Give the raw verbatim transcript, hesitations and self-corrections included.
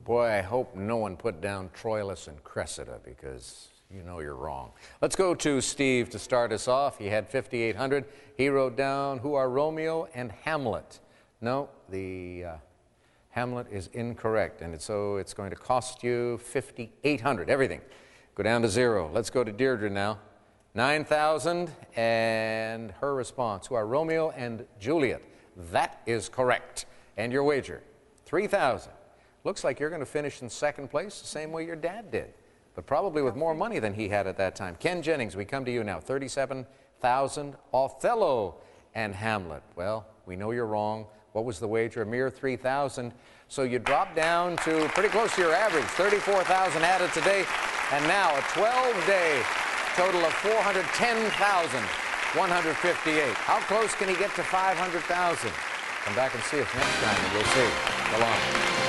Boy, I hope no one put down Troilus and Cressida, because you know you're wrong. Let's go to Steve to start us off. He had fifty-eight hundred. He wrote down, who are Romeo and Hamlet? No, the uh, Hamlet is incorrect, and it's, so it's going to cost you fifty-eight hundred. Everything. Go down to zero. Let's go to Deirdre now. nine thousand, and her response, who are Romeo and Juliet? That is correct. And your wager, three thousand. Looks like you're going to finish in second place the same way your dad did, but probably with more money than he had at that time. Ken Jennings, we come to you now. thirty-seven thousand. Othello and Hamlet. Well, we know you're wrong. What was the wager? A mere three thousand. So you drop down to pretty close to your average, thirty-four thousand added today, and now a twelve-day total of four hundred ten thousand one hundred fifty-eight. How close can he get to five hundred thousand? Come back and see us next time, and we'll see. So long.